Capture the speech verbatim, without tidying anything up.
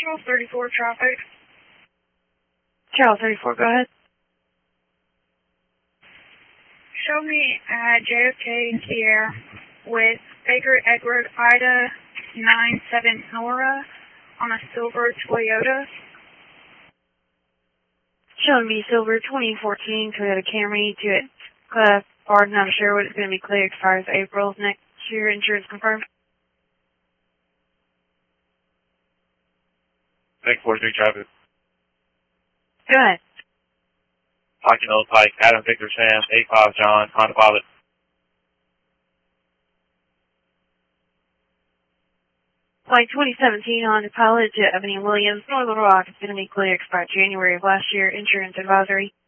Channel thirty-four traffic. Channel thirty-four, go ahead. Show me at J F K and Sierra with Baker Edward Ida nine seven Nora on a silver Toyota. Showing me silver twenty fourteen Toyota Camry to it. Class R, not sure what it's going to be clear, expires April next year. Insurance confirmed. Thank forty-three traffic. Go ahead. Hocking Old Pike, Adam Victor Sam, eight five John, Honda Pilot. Flight twenty seventeen Honda Pilot to Ebony Williams, Northern Rock. It's going to be clear, expired January of last year. Insurance advisory.